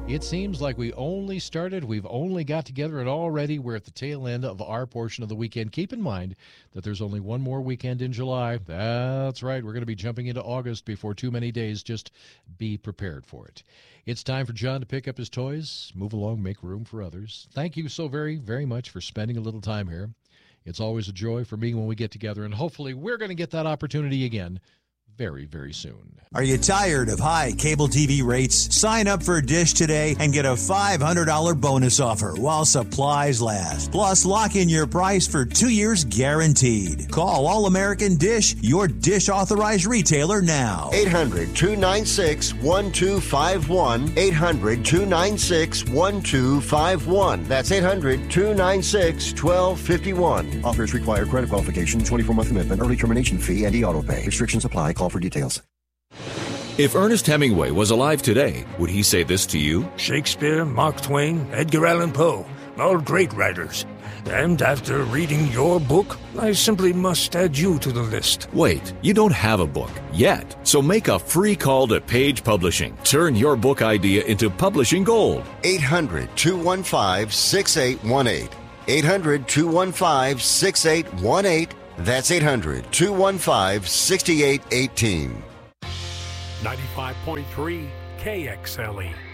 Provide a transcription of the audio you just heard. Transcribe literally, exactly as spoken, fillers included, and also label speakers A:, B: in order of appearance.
A: It seems like we only started, we've only got together, and already we're at the tail end of our portion of the weekend. Keep in mind that there's only one more weekend in July. That's right, we're going to be jumping into August before too many days. Just be prepared for it. It's time for John to pick up his toys, move along, make room for others. Thank you so very, very much for spending a little time here. It's always a joy for me when we get together, and hopefully we're going to get that opportunity again very, very soon.
B: Are you tired of high cable T V rates? Sign up for Dish today and get a five hundred dollars bonus offer while supplies last. Plus, lock in your price for two years guaranteed. Call All American Dish, your Dish authorized retailer now.
C: eight hundred, two nine six, one two five one. eight hundred, two nine six, one two five one. That's eight hundred, two nine six, one two five one.
D: Offers require credit qualification, twenty-four month commitment, early termination fee, and e-auto pay. Restrictions apply. Call for details.
E: If Ernest Hemingway was alive today, would he say this to you?
F: Shakespeare, Mark Twain, Edgar Allan Poe, all great writers. And after reading your book, I simply must add you to the list.
E: Wait, you don't have a book yet. So make a free call to Page Publishing. Turn your book idea into publishing gold.
C: eight hundred, two one five, six eight one eight. eight hundred, two one five, six eight one eight. That's eight hundred, two one five, six eight one eight.
G: ninety-five point three K X L E.